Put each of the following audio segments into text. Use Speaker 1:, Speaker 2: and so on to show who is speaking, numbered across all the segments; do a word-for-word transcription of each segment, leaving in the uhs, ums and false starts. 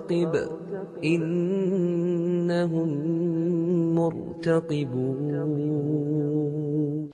Speaker 1: فارتقب إنهم مرتقبون.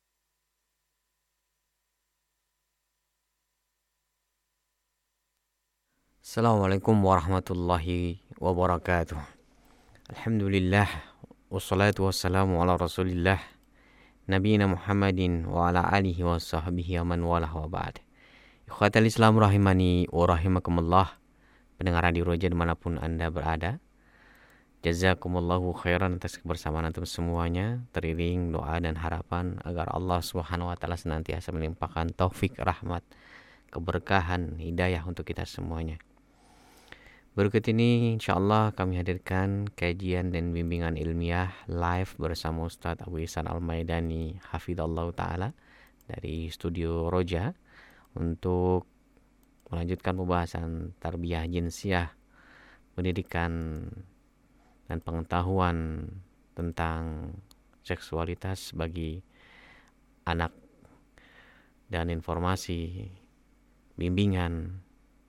Speaker 2: Assalamualaikum warahmatullahi wabarakatuh. Alhamdulillah, wassalatu wassalamu ala rasulillah, nabiyina Muhammadin wa ala alihi wa sahbihi aman walah wa ba'd. Ikhwatal Islam rahimani wa rahimakumullah, pendengar Radio Roja dimanapun Anda berada, jazakumullahu khairan atas kebersamaan antum semuanya. Teriring doa dan harapan agar Allah subhanahu wa ta'ala senantiasa melimpahkan taufik, rahmat, keberkahan, hidayah untuk kita semuanya. Berikut ini insyaallah kami hadirkan kajian dan bimbingan ilmiah live bersama Ustadz Abu Ihsan Al-Maidani hafidhallahu ta'ala dari studio Roja untuk melanjutkan pembahasan tarbiyah jinsiah, pendidikan dan pengetahuan tentang seksualitas bagi anak dan informasi bimbingan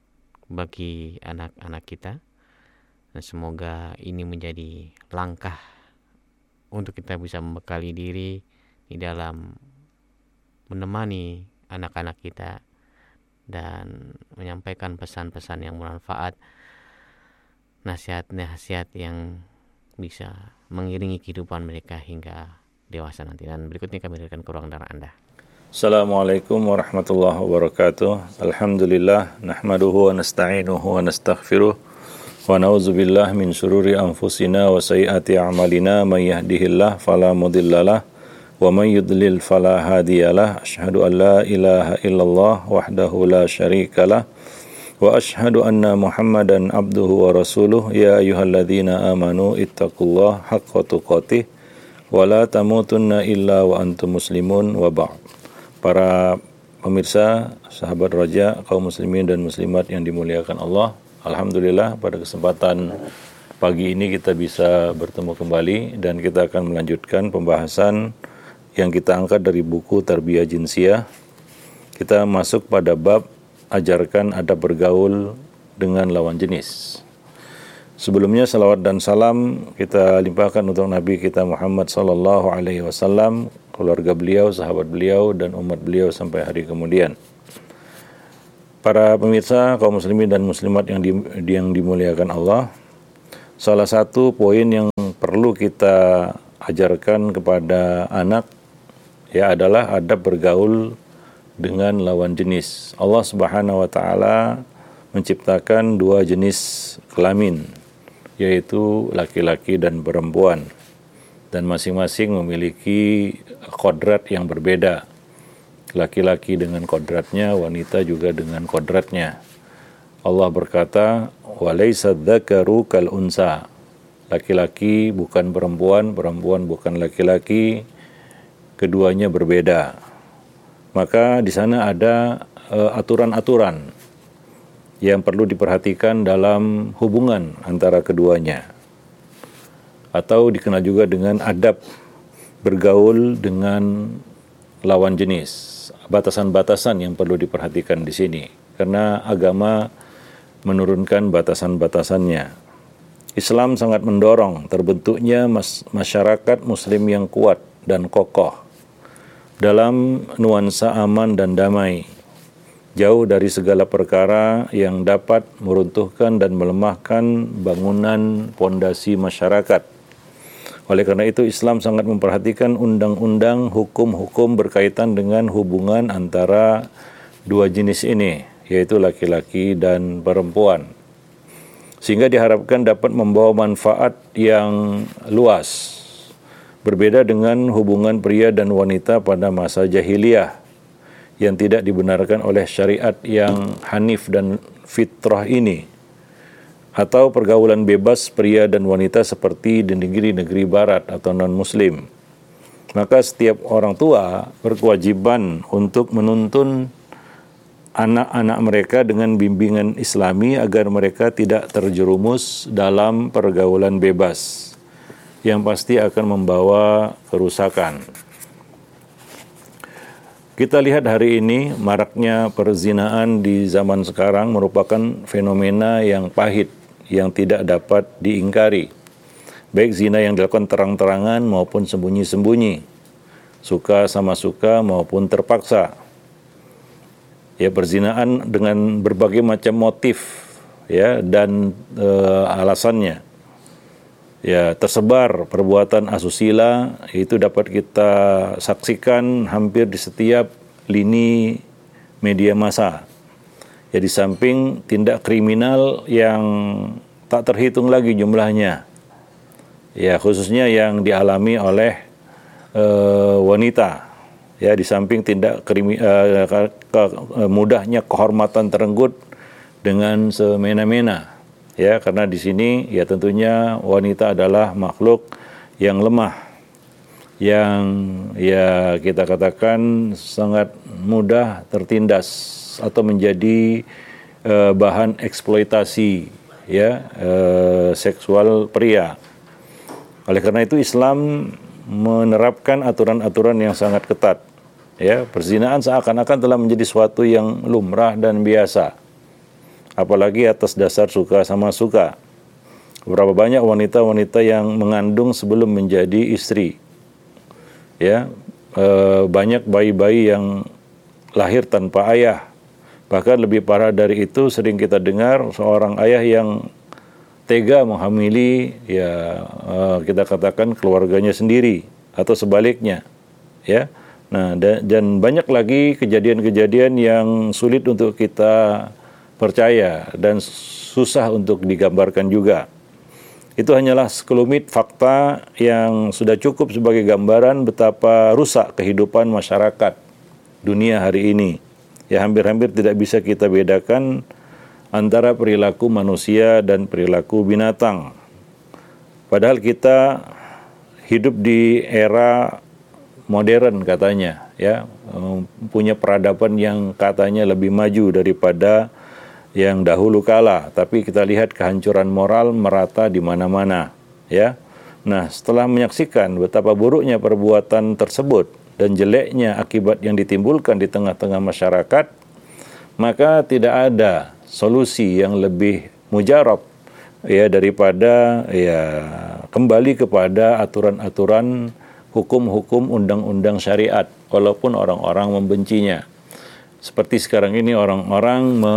Speaker 2: bagi anak-anak kita. Dan semoga ini menjadi langkah untuk kita bisa membekali diri di dalam menemani anak-anak kita dan menyampaikan pesan-pesan yang bermanfaat, nasihat-nasihat yang bisa mengiringi kehidupan mereka hingga dewasa nanti. Dan berikutnya kami berikan ke ruang dengar Anda.
Speaker 3: Assalamualaikum warahmatullahi wabarakatuh. Alhamdulillah, nahmaduhu wa nasta'inuhu wa nastaghfiruh wa na'udzubillah min syururi anfusina wa sayyiati a'malina, may yahdihillah fala mudhillalah wa may yudlil fala hadiyalah. Asyhadu an la ilaha illallah wahdahu la syarikalah wa asyhadu anna Muhammadan abduhu wa rasuluh. Ya ayyuhalladzina amanu ittaqullaha haqqa tuqatih wa la tamutunna illa wa antum muslimun wa ba'd. Para pemirsa, sahabat Roja, kaum muslimin dan muslimat yang dimuliakan Allah, alhamdulillah pada kesempatan pagi ini kita bisa bertemu kembali dan kita akan melanjutkan pembahasan yang kita angkat dari buku Tarbiyah Jinsiah. Kita masuk pada bab ajarkan adab bergaul dengan lawan jenis. Sebelumnya salawat dan salam kita limpahkan untuk Nabi kita Muhammad sallallahu alaihi wasallam, keluarga beliau, sahabat beliau, dan umat beliau sampai hari kemudian. Para pemirsa, kaum muslimin dan muslimat yang, di, yang dimuliakan Allah, salah satu poin yang perlu kita ajarkan kepada anak ya adalah adab bergaul dengan lawan jenis. Allah Subhanahu wa taala menciptakan dua jenis kelamin, yaitu laki-laki dan perempuan, dan masing-masing memiliki kodrat yang berbeda. Laki-laki dengan kodratnya, wanita juga dengan kodratnya. Allah berkata, "Walaysa dzakaru kal unsa." Laki-laki bukan perempuan, perempuan bukan laki-laki, keduanya berbeda. Maka di sana ada uh, aturan-aturan yang perlu diperhatikan dalam hubungan antara keduanya, atau dikenal juga dengan adab bergaul dengan lawan jenis. Batasan-batasan yang perlu diperhatikan di sini, karena agama menurunkan batasan-batasannya. Islam sangat mendorong terbentuknya mas- masyarakat muslim yang kuat dan kokoh dalam nuansa aman dan damai, jauh dari segala perkara yang dapat meruntuhkan dan melemahkan bangunan pondasi masyarakat. Oleh karena itu Islam sangat memperhatikan undang-undang hukum-hukum berkaitan dengan hubungan antara dua jenis ini, yaitu laki-laki dan perempuan, sehingga diharapkan dapat membawa manfaat yang luas. Berbeda dengan hubungan pria dan wanita pada masa jahiliyah yang tidak dibenarkan oleh syariat yang hanif dan fitrah ini, atau pergaulan bebas pria dan wanita seperti di negeri-negeri barat atau non-muslim. Maka setiap orang tua berkewajiban untuk menuntun anak-anak mereka dengan bimbingan Islami agar mereka tidak terjerumus dalam pergaulan bebas yang pasti akan membawa kerusakan. Kita lihat hari ini maraknya perzinaan di zaman sekarang merupakan fenomena yang pahit, yang tidak dapat diingkari, baik zina yang dilakukan terang-terangan maupun sembunyi-sembunyi, suka sama suka maupun terpaksa. Ya, perzinaan dengan berbagai macam motif ya dan e, alasannya. Ya, tersebar perbuatan asusila itu dapat kita saksikan hampir di setiap lini media massa. Ya, di samping tindak kriminal yang tak terhitung lagi jumlahnya. Ya, khususnya yang dialami oleh e, wanita. Ya, di samping tindak krimi, e, ke, ke, mudahnya kehormatan terenggut dengan semena-mena. Ya, karena di sini ya tentunya wanita adalah makhluk yang lemah, yang ya kita katakan sangat mudah tertindas atau menjadi uh, bahan eksploitasi ya uh, seksual pria. Oleh karena itu Islam menerapkan aturan-aturan yang sangat ketat. Ya, perzinaan seakan-akan telah menjadi suatu yang lumrah dan biasa. Apalagi atas dasar suka sama suka. Berapa banyak wanita-wanita yang mengandung sebelum menjadi istri. Ya, e, banyak bayi-bayi yang lahir tanpa ayah. Bahkan lebih parah dari itu, sering kita dengar seorang ayah yang tega menghamili ya e, kita katakan keluarganya sendiri atau sebaliknya. Ya. Nah, dan, dan banyak lagi kejadian-kejadian yang sulit untuk kita percaya dan susah untuk digambarkan juga. Itu hanyalah sekelumit fakta yang sudah cukup sebagai gambaran betapa rusak kehidupan masyarakat dunia hari ini. Ya, hampir-hampir tidak bisa kita bedakan antara perilaku manusia dan perilaku binatang. Padahal kita hidup di era modern katanya, ya, punya peradaban yang katanya lebih maju daripada yang dahulu kala, tapi kita lihat kehancuran moral merata di mana-mana, ya. Nah, setelah menyaksikan betapa buruknya perbuatan tersebut dan jeleknya akibat yang ditimbulkan di tengah-tengah masyarakat, maka tidak ada solusi yang lebih mujarab ya daripada ya kembali kepada aturan-aturan hukum-hukum undang-undang syariat, walaupun orang-orang membencinya. Seperti sekarang ini orang-orang me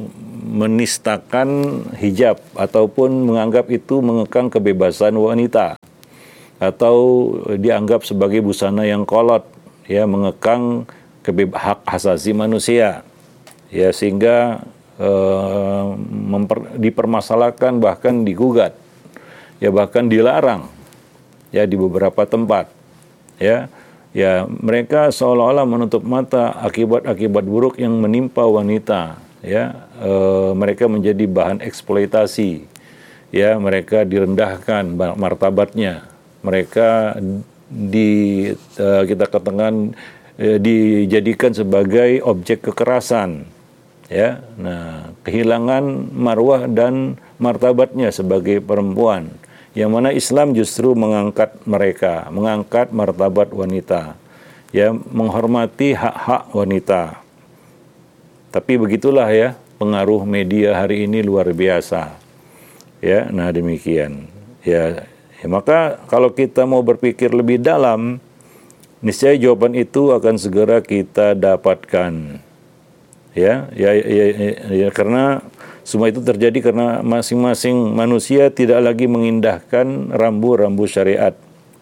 Speaker 3: menistakan hijab ataupun menganggap itu mengekang kebebasan wanita atau dianggap sebagai busana yang kolot, ya, mengekang kebeb- hak asasi manusia, ya, sehingga eh, memper- dipermasalahkan bahkan digugat, ya, bahkan dilarang, ya, di beberapa tempat, ya. Ya, mereka seolah-olah menutup mata akibat-akibat buruk yang menimpa wanita. Ya, e, mereka menjadi bahan eksploitasi. Ya, mereka direndahkan martabatnya. Mereka di e, kita katakan e, dijadikan sebagai objek kekerasan. Ya, nah, kehilangan marwah dan martabatnya sebagai perempuan. Yang mana Islam justru mengangkat mereka, mengangkat martabat wanita, ya, menghormati hak-hak wanita. Tapi begitulah ya, pengaruh media hari ini luar biasa. Ya, nah demikian. Ya, ya maka kalau kita mau berpikir lebih dalam, niscaya jawaban itu akan segera kita dapatkan. Ya, ya, ya, ya, ya karena semua itu terjadi karena masing-masing manusia tidak lagi mengindahkan rambu-rambu syariat.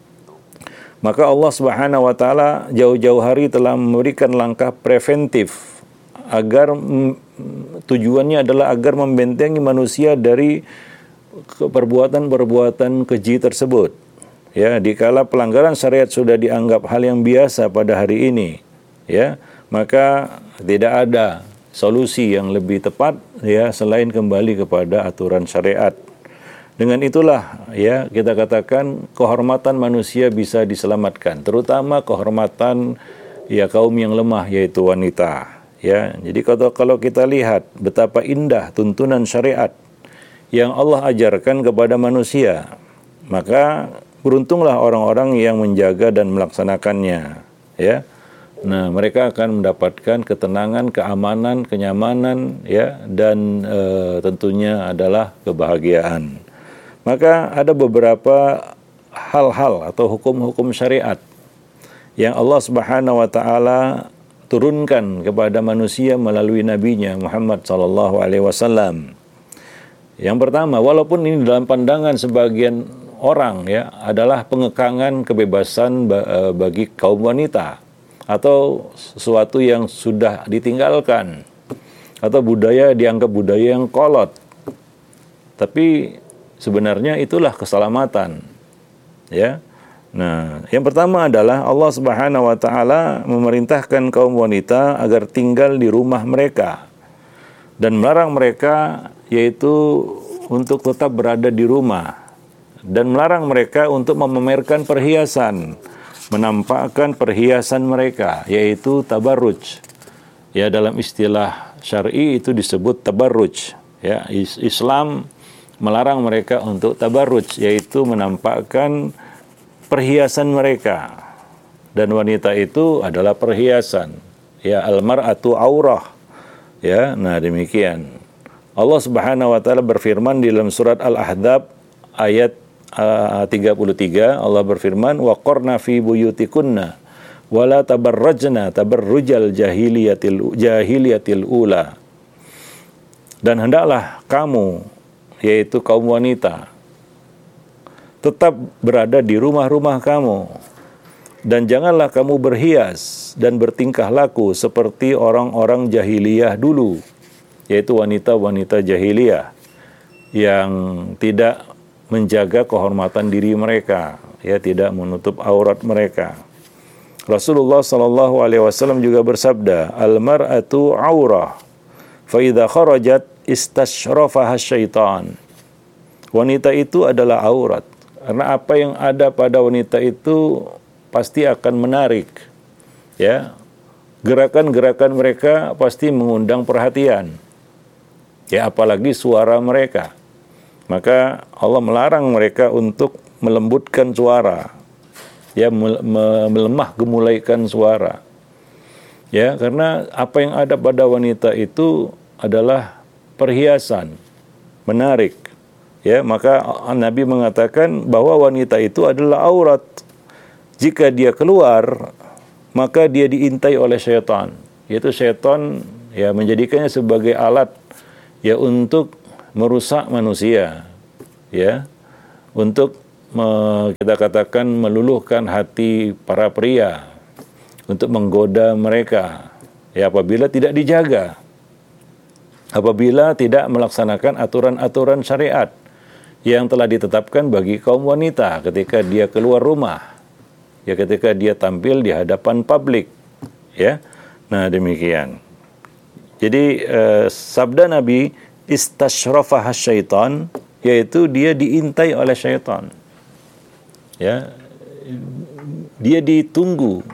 Speaker 3: Maka Allah Subhanahu wa taala jauh-jauh hari telah memberikan langkah preventif agar mm, tujuannya adalah agar membentengi manusia dari perbuatan-perbuatan keji tersebut. Ya, dikala pelanggaran syariat sudah dianggap hal yang biasa pada hari ini, ya, maka tidak ada solusi yang lebih tepat ya selain kembali kepada aturan syariat. Dengan itulah ya kita katakan kehormatan manusia bisa diselamatkan, terutama kehormatan ya kaum yang lemah yaitu wanita. Ya, jadi kalau kalau kita lihat betapa indah tuntunan syariat yang Allah ajarkan kepada manusia, maka beruntunglah orang-orang yang menjaga dan melaksanakannya. Ya. Nah, mereka akan mendapatkan ketenangan, keamanan, kenyamanan, ya, dan e, tentunya adalah kebahagiaan. Maka ada beberapa hal-hal atau hukum-hukum syariat yang Allah Subhanahu wa taala turunkan kepada manusia melalui nabinya Muhammad sallallahu alaihi wasallam. Yang pertama, walaupun ini dalam pandangan sebagian orang ya adalah pengekangan kebebasan bagi kaum wanita atau sesuatu yang sudah ditinggalkan atau budaya dianggap budaya yang kolot. Tapi sebenarnya itulah keselamatan. Ya. Nah, yang pertama adalah Allah Subhanahu wa taala memerintahkan kaum wanita agar tinggal di rumah mereka dan melarang mereka yaitu untuk tetap berada di rumah dan melarang mereka untuk memamerkan perhiasan, menampakkan perhiasan mereka yaitu tabarruj. Ya, dalam istilah syar'i itu disebut tabarruj. Ya, Islam melarang mereka untuk tabarruj yaitu menampakkan perhiasan mereka, dan wanita itu adalah perhiasan. Ya, al-mar'atu aurah. Ya, nah demikian. Allah Subhanahu wa taala berfirman di dalam surat Al-Ahzab ayat uh, tiga puluh tiga, Allah berfirman, "Wa qarna fi buyutikunna wa la tabarrajna tabarrujal jahiliyatil jahiliyatil ula." Dan hendaklah kamu, yaitu kaum wanita, tetap berada di rumah-rumah kamu, dan janganlah kamu berhias dan bertingkah laku seperti orang-orang jahiliyah dulu, yaitu wanita-wanita jahiliyah yang tidak menjaga kehormatan diri mereka, ya, tidak menutup aurat mereka. Rasulullah sallallahu alaihi wasallam juga bersabda, "Al-mar'atu aurah, fa idza kharajat istashrafaha syaitan." Wanita itu adalah aurat. Karena apa yang ada pada wanita itu pasti akan menarik, ya. Gerakan-gerakan mereka pasti mengundang perhatian, ya, apalagi suara mereka. Maka Allah melarang mereka untuk melembutkan suara, ya, melemah gemulaikan suara, ya, karena apa yang ada pada wanita itu adalah perhiasan, menarik. Ya, maka Nabi mengatakan bahwa wanita itu adalah aurat. Jika dia keluar, maka dia diintai oleh syaitan. Yaitu syaitan ya menjadikannya sebagai alat ya untuk merusak manusia. Ya. Untuk me, kita katakan meluluhkan hati para pria, untuk menggoda mereka. Ya, apabila tidak dijaga. Apabila tidak melaksanakan aturan-aturan syariat yang telah ditetapkan bagi kaum wanita ketika dia keluar rumah, ya, ketika dia tampil di hadapan publik, ya. Nah, demikian. Jadi eh, sabda Nabi, istashrafaha syaitan, yaitu dia diintai oleh syaitan. Ya. Dia ditunggu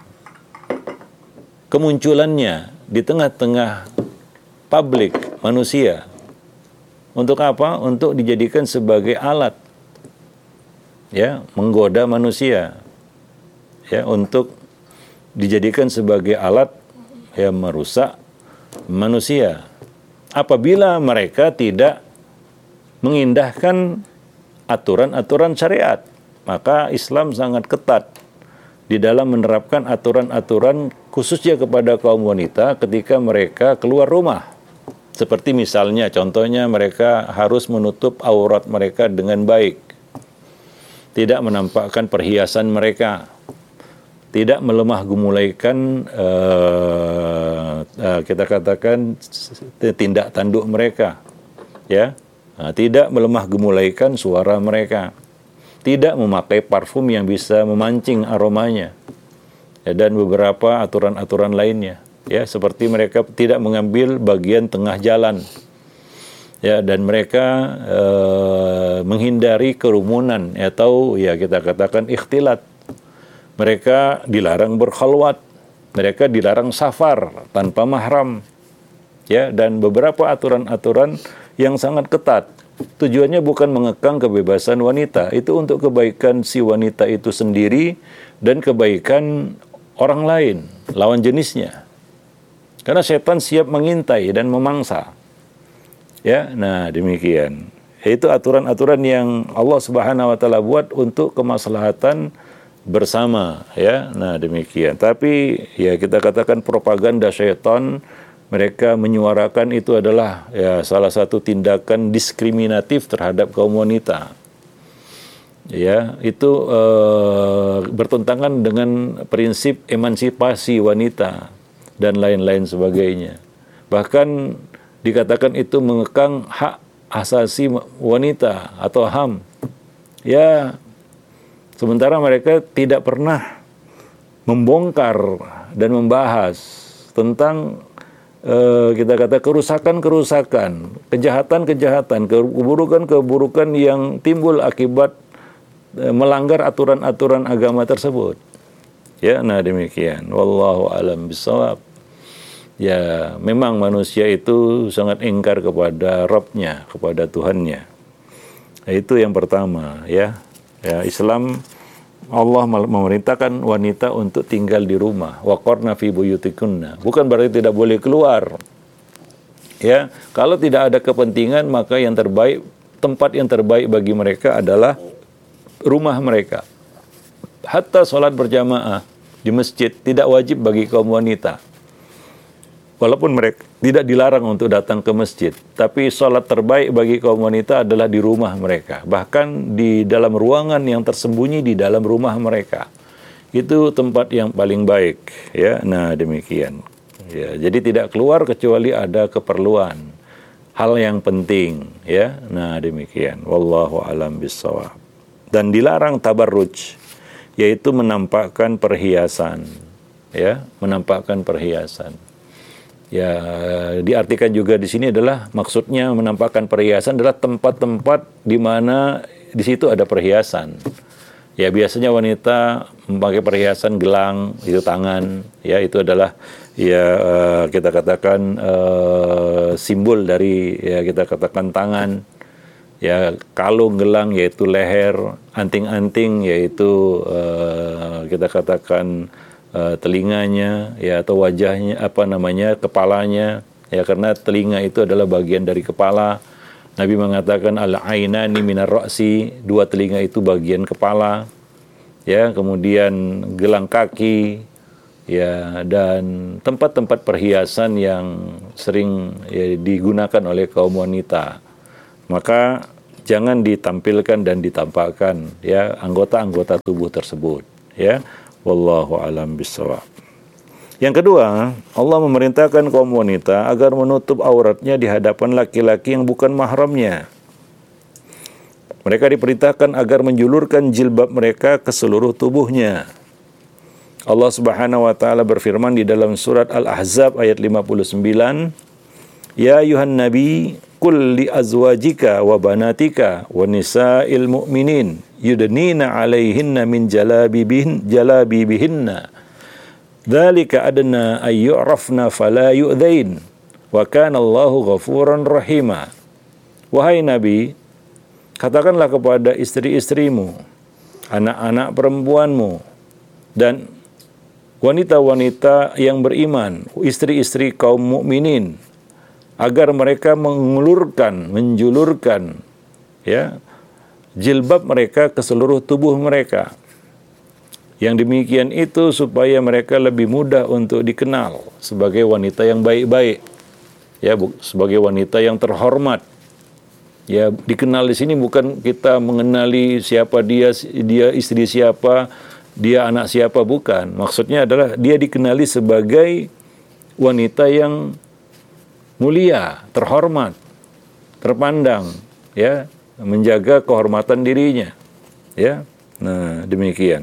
Speaker 3: kemunculannya di tengah-tengah publik manusia. Untuk apa? Untuk dijadikan sebagai alat, ya, menggoda manusia, ya, untuk dijadikan sebagai alat ya merusak manusia. Apabila mereka tidak mengindahkan aturan-aturan syariat, maka Islam sangat ketat di dalam menerapkan aturan-aturan khususnya kepada kaum wanita ketika mereka keluar rumah. Seperti misalnya, contohnya mereka harus menutup aurat mereka dengan baik. Tidak menampakkan perhiasan mereka. Tidak melemah gemulaikan, uh, uh, kita katakan, tindak tanduk mereka. Ya, nah, tidak melemah gemulaikan suara mereka. Tidak memakai parfum yang bisa memancing aromanya. Ya, dan beberapa aturan-aturan lainnya. Ya, seperti mereka tidak mengambil bagian tengah jalan, ya, dan mereka e, menghindari kerumunan atau ya kita katakan ikhtilat. Mereka dilarang berkhalwat, mereka dilarang safar tanpa mahram, ya, dan beberapa aturan-aturan yang sangat ketat. Tujuannya bukan mengekang kebebasan wanita, itu untuk kebaikan si wanita itu sendiri dan kebaikan orang lain, lawan jenisnya. Karena setan siap mengintai dan memangsa. Ya, nah demikian. Itu aturan-aturan yang Allah Subhanahu wa taala buat untuk kemaslahatan bersama, ya. Nah, demikian. Tapi ya kita katakan propaganda syaitan, mereka menyuarakan itu adalah ya salah satu tindakan diskriminatif terhadap kaum wanita. Ya, itu uh, bertentangan dengan prinsip emansipasi wanita dan lain-lain sebagainya. Bahkan dikatakan itu mengekang hak asasi wanita atau H A M. Ya, sementara mereka tidak pernah membongkar dan membahas tentang uh, kita kata kerusakan-kerusakan, kejahatan-kejahatan, keburukan-keburukan yang timbul akibat uh, melanggar aturan-aturan agama tersebut. Ya, nah demikian. Wallahu a'lam bishawab. Ya, memang manusia itu sangat ingkar kepada Rabb-nya, kepada Tuhannya. Nah, itu yang pertama, ya. Ya, Islam, Allah memerintahkan wanita untuk tinggal di rumah. Waqarna fi buyutikunna. Bukan berarti tidak boleh keluar. Ya, kalau tidak ada kepentingan, maka yang terbaik, tempat yang terbaik bagi mereka adalah rumah mereka. Hatta sholat berjamaah di masjid tidak wajib bagi kaum wanita. Walaupun mereka tidak dilarang untuk datang ke masjid, tapi sholat terbaik bagi kaum wanita adalah di rumah mereka. Bahkan di dalam ruangan yang tersembunyi di dalam rumah mereka. Itu tempat yang paling baik. Ya, nah demikian. Ya, jadi tidak keluar kecuali ada keperluan, hal yang penting. Ya, nah demikian. Wallahu a'lam bishawab. Dan dilarang tabarruj, yaitu menampakkan perhiasan. Ya, menampakkan perhiasan. Ya, diartikan juga di sini adalah maksudnya menampakkan perhiasan adalah tempat-tempat di mana di situ ada perhiasan. Ya, biasanya wanita memakai perhiasan gelang, itu tangan, ya itu adalah ya uh, kita katakan uh, simbol dari ya kita katakan tangan. Ya, kalung, gelang yaitu leher, anting-anting yaitu uh, kita katakan Uh, telinganya, ya atau wajahnya, apa namanya, kepalanya, ya karena telinga itu adalah bagian dari kepala. Nabi mengatakan al-ainani minar ra'si, dua telinga itu bagian kepala. Ya, kemudian gelang kaki, ya dan tempat-tempat perhiasan yang sering ya, digunakan oleh kaum wanita. Maka jangan ditampilkan dan ditampakkan ya anggota-anggota tubuh tersebut, ya. Wallahu a'lam bishawab. Yang kedua, Allah memerintahkan kaum wanita agar menutup auratnya di hadapan laki-laki yang bukan mahramnya. Mereka diperintahkan agar menjulurkan jilbab mereka ke seluruh tubuhnya. Allah Subhanahu wa taala berfirman di dalam surat Al-Ahzab ayat lima puluh sembilan, "Ya ayuhan nabi, qul li azwajika wa banatika wa nisa'il mu'minin yudnina 'alaihinna min jalabibihin jalabibihinna. Dzalika adna ay yu'rafna fala yu'dzain wa kana Allahu ghafuran rahima." Wahai Nabi, katakanlah kepada istri-istrimu, anak-anak perempuanmu, dan wanita-wanita yang beriman, istri-istri kaum mukminin, agar mereka mengulurkan, menjulurkan ya jilbab mereka ke seluruh tubuh mereka. Yang demikian itu supaya mereka lebih mudah untuk dikenal sebagai wanita yang baik-baik, ya, sebagai wanita yang terhormat. Ya, dikenal di sini bukan kita mengenali siapa dia, dia istri siapa, dia anak siapa, bukan. Maksudnya adalah dia dikenali sebagai wanita yang mulia, terhormat, terpandang, ya, menjaga kehormatan dirinya, ya. Nah, demikian.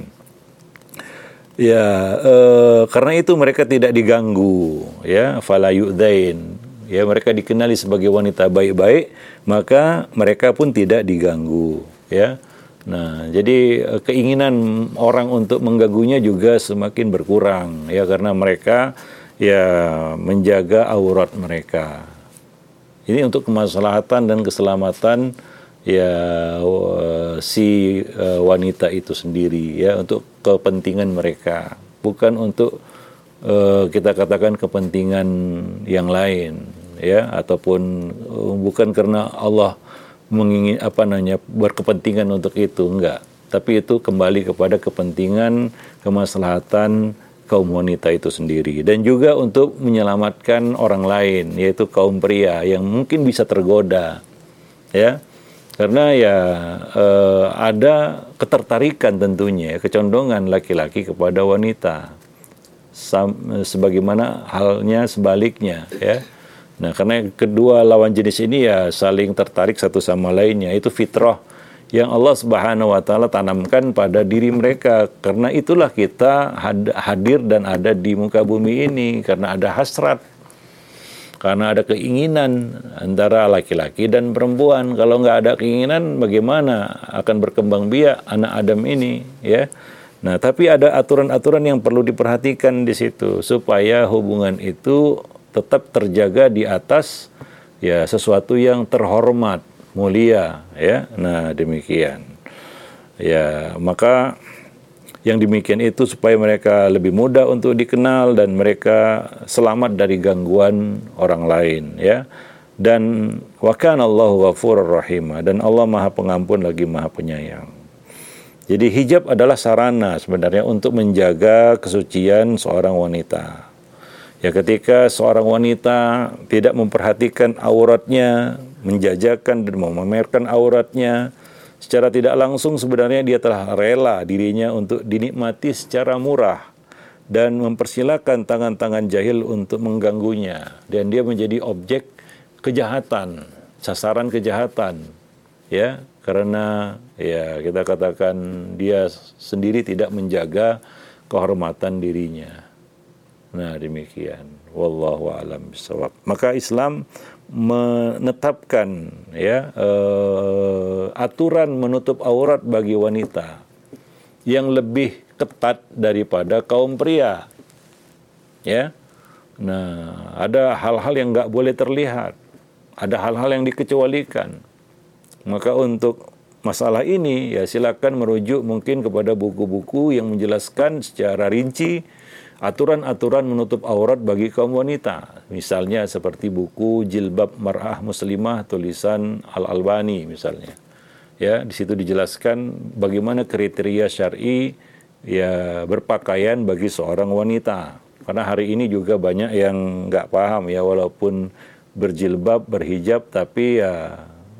Speaker 3: Ya, eh, karena itu mereka tidak diganggu, ya, fala yu'dzain. Ya, mereka dikenali sebagai wanita baik-baik, maka mereka pun tidak diganggu, ya. Nah, jadi keinginan orang untuk mengganggunya juga semakin berkurang, ya, karena mereka ya menjaga aurat mereka. Ini untuk kemaslahatan dan keselamatan ya si uh, wanita itu sendiri, ya, untuk kepentingan mereka. bukan untuk uh, kita katakan kepentingan yang lain, ya, ataupun uh, bukan karena Allah mengingin apa namanya berkepentingan untuk itu, enggak. Tapi itu kembali kepada kepentingan kemaslahatan kaum wanita itu sendiri, dan juga untuk menyelamatkan orang lain, yaitu kaum pria yang mungkin bisa tergoda, ya, karena ya eh, ada ketertarikan tentunya, kecondongan laki-laki kepada wanita, Sam, sebagaimana halnya sebaliknya, ya. Nah, karena kedua lawan jenis ini ya saling tertarik satu sama lainnya, itu fitrah yang Allah Subhanahu wa taala tanamkan pada diri mereka. Karena itulah kita hadir dan ada di muka bumi ini, karena ada hasrat, karena ada keinginan antara laki-laki dan perempuan. Kalau nggak ada keinginan, bagaimana akan berkembang biak anak Adam ini, ya? Nah, tapi ada aturan-aturan yang perlu diperhatikan di situ supaya hubungan itu tetap terjaga di atas ya sesuatu yang terhormat, mulia, ya. Nah, demikian. Ya, maka yang demikian itu supaya mereka lebih mudah untuk dikenal dan mereka selamat dari gangguan orang lain, ya. Dan wa kana Allahu ghafurur rahim, dan Allah Maha Pengampun lagi Maha Penyayang. Jadi hijab adalah sarana sebenarnya untuk menjaga kesucian seorang wanita. Ya, ketika seorang wanita tidak memperhatikan auratnya, menjajakan dan memamerkan auratnya, secara tidak langsung sebenarnya dia telah rela dirinya untuk dinikmati secara murah dan mempersilahkan tangan-tangan jahil untuk mengganggunya, dan dia menjadi objek kejahatan, sasaran kejahatan, ya, karena ya kita katakan dia sendiri tidak menjaga kehormatan dirinya. Nah, demikian. Wallahu a'lam bishawab. Maka Islam menetapkan ya uh, aturan menutup aurat bagi wanita yang lebih ketat daripada kaum pria. Ya. Nah, ada hal-hal yang nggak boleh terlihat. Ada hal-hal yang dikecualikan. Maka untuk masalah ini ya silakan merujuk mungkin kepada buku-buku yang menjelaskan secara rinci aturan-aturan menutup aurat bagi kaum wanita. Misalnya seperti buku Jilbab Mar'ah Muslimah tulisan Al-Albani misalnya. Ya, di situ dijelaskan bagaimana kriteria syar'i ya berpakaian bagi seorang wanita. Karena hari ini juga banyak yang nggak paham ya, walaupun berjilbab, berhijab, tapi ya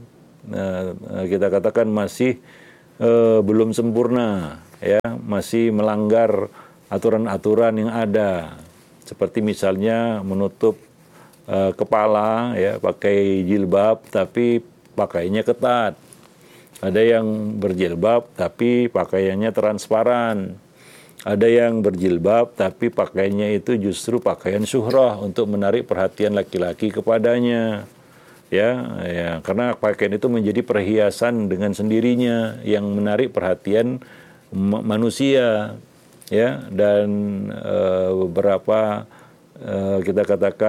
Speaker 3: eh, kita katakan masih eh, belum sempurna, ya, masih melanggar aturan-aturan yang ada, seperti misalnya menutup uh, kepala, ya, pakai jilbab tapi pakaiannya ketat. Ada yang berjilbab tapi pakaiannya transparan. Ada yang berjilbab tapi pakaiannya itu justru pakaian syuhrah untuk menarik perhatian laki-laki kepadanya. Ya, ya, karena pakaian itu menjadi perhiasan dengan sendirinya yang menarik perhatian manusia. Ya, dan uh, beberapa uh, kita katakan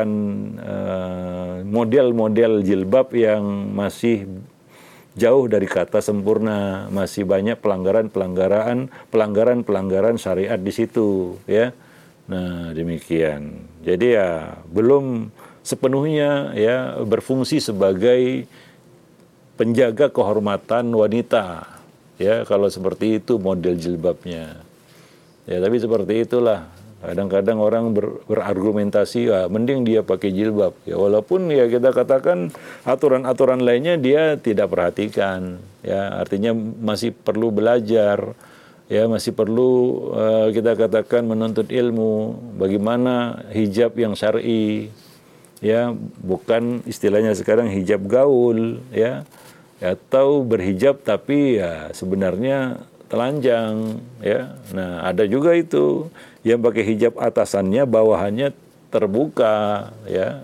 Speaker 3: uh, model-model jilbab yang masih jauh dari kata sempurna, masih banyak pelanggaran-pelanggaran pelanggaran-pelanggaran syariat di situ, ya. Nah, demikian. Jadi ya belum sepenuhnya ya berfungsi sebagai penjaga kehormatan wanita, ya, kalau seperti itu model jilbabnya. Ya, tapi seperti itulah. Kadang-kadang orang ber, berargumentasi, ya, mending dia pakai jilbab. Ya, walaupun ya kita katakan aturan-aturan lainnya dia tidak perhatikan. Ya, artinya masih perlu belajar. Ya, masih perlu uh, kita katakan menuntut ilmu. Bagaimana hijab yang syar'i. Ya, bukan istilahnya sekarang hijab gaul. Ya, atau berhijab tapi ya sebenarnya telanjang, ya. Nah, ada juga itu yang pakai hijab atasannya, bawahannya terbuka, ya.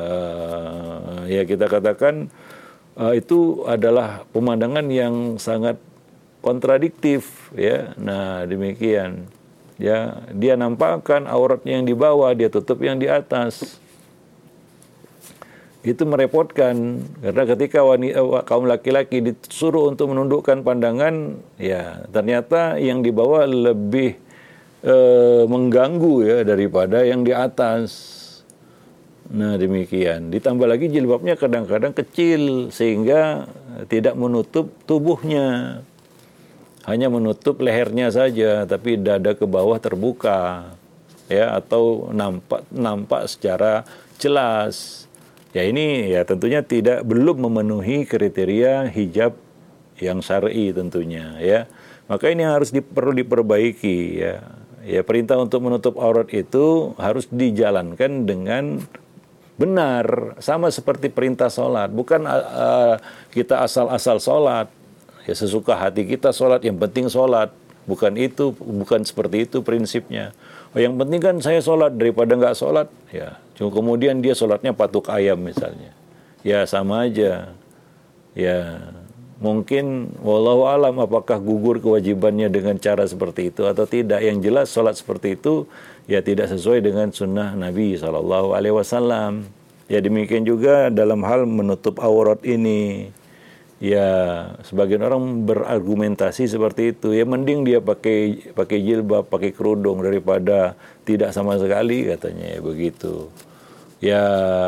Speaker 3: Uh, ya kita katakan uh, itu adalah pemandangan yang sangat kontradiktif, ya. Nah, demikian. Ya, dia nampakkan auratnya yang di bawah, dia tutup yang di atas. Itu merepotkan, karena ketika wanita, kaum laki-laki disuruh untuk menundukkan pandangan, ya ternyata yang dibawa lebih eh, mengganggu ya daripada yang di atas. Nah demikian. Ditambah lagi jilbabnya kadang-kadang kecil sehingga tidak menutup tubuhnya. Hanya menutup lehernya saja, tapi dada ke bawah terbuka, ya, atau nampak nampak secara jelas. Ya ini ya tentunya tidak belum memenuhi kriteria hijab yang syar'i tentunya, ya. Maka ini harus di, perlu diperbaiki, ya. Ya perintah untuk menutup aurat itu harus dijalankan dengan benar, sama seperti perintah sholat. Bukan uh, kita asal-asal sholat. Ya sesuka hati kita sholat, yang penting sholat. Bukan itu, bukan seperti itu prinsipnya. Oh, yang penting kan saya sholat daripada nggak sholat. Ya, cuma kemudian dia sholatnya patuk ayam misalnya. Ya sama aja. Ya mungkin wallahu alam apakah gugur kewajibannya dengan cara seperti itu atau tidak. Yang jelas sholat seperti itu ya tidak sesuai dengan sunnah Nabi shallallahu alaihi wasallam. Ya demikian juga dalam hal menutup aurat ini. Ya, sebagian orang berargumentasi seperti itu. Ya mending dia pakai pakai jilbab, pakai kerudung daripada tidak sama sekali katanya ya begitu. Ya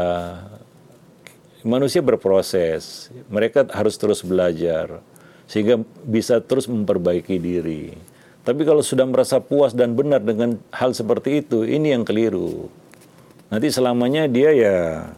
Speaker 3: manusia berproses. Mereka harus terus belajar sehingga bisa terus memperbaiki diri. Tapi kalau sudah merasa puas dan benar dengan hal seperti itu, ini yang keliru. Nanti selamanya dia ya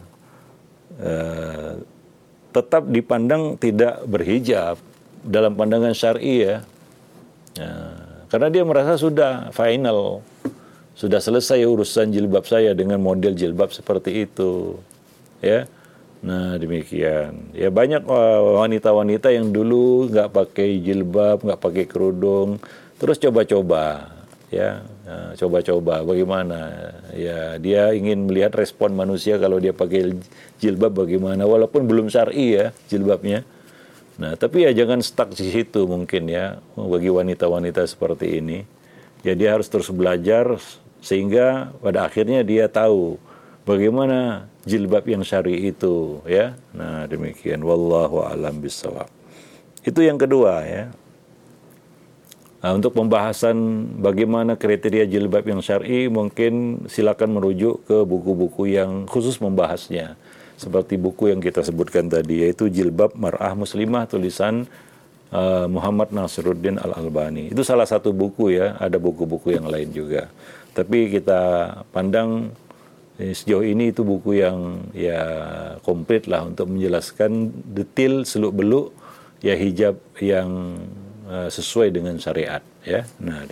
Speaker 3: eh, tetap dipandang tidak berhijab dalam pandangan syar'i ya. Nah, karena dia merasa sudah final, sudah selesai urusan jilbab saya dengan model jilbab seperti itu, ya. Nah demikian. Ya banyak wanita-wanita yang dulu nggak pakai jilbab, nggak pakai kerudung, terus coba-coba, ya, nah, coba-coba bagaimana? Ya dia ingin melihat respon manusia kalau dia pakai jilbab bagaimana, walaupun belum syar'i ya jilbabnya. Nah tapi ya jangan stuck di situ mungkin ya bagi wanita-wanita seperti ini. Ya dia harus terus belajar sehingga pada akhirnya dia tahu bagaimana jilbab yang syar'i itu, ya. Nah demikian. Wallahu a'lam bishawab. Itu yang kedua ya. Nah, untuk pembahasan bagaimana kriteria jilbab yang syar'i mungkin silakan merujuk ke buku-buku yang khusus membahasnya. Seperti buku yang kita sebutkan tadi yaitu Jilbab Mar'ah Muslimah tulisan uh, Muhammad Nasiruddin Al-Albani. Itu salah satu buku ya, ada buku-buku yang lain juga. Tapi kita pandang eh, sejauh ini itu buku yang ya komplit lah untuk menjelaskan detail seluk-beluk ya hijab yang uh, sesuai dengan syariat ya. Nah